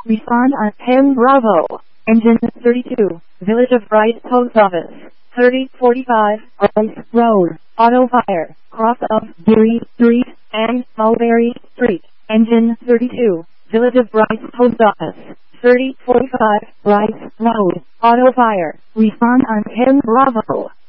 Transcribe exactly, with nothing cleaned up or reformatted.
Respond on ten Bravo. Engine thirty-two. Village of Bright Post Office. thirty forty-five Rice Road. Auto fire. Cross of Geary Street and Mulberry Street. Engine thirty-two. Village of Bright Post Office. thirty forty-five Rice Road. Auto fire. Respond on ten Bravo.